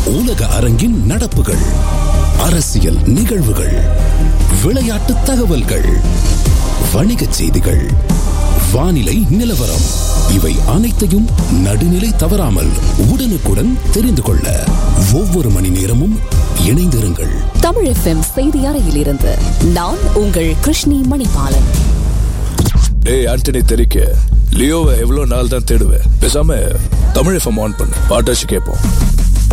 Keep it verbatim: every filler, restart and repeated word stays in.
உலக அரங்கின் நடப்புகள், அரசியல் நிகழ்வுகள், விளையாட்டு தகவல்கள், வணிகச் செய்திகள், வானிலை நிலவரம், இவை அனைத்தையும் நடுநிலை தவறாமல் உடனுக்குடன் தெரிந்து கொள்ள ஒவ்வொரு மணி நேரமும் இணைந்திருங்கள். தமிழ் எஃப்எம் செய்தி அறையிலிருந்து நான் உங்கள் கிருஷ்ணி மணிபாலன். டேய் ஆண்டனி தெரிக்க லியோவை எவ்வளவு நாள் தான் தேடுவேன். பேசாம தமிழ் எஃப்எம் ஆன் பண்ணு, பாட்டாச்சு கேட்போம்.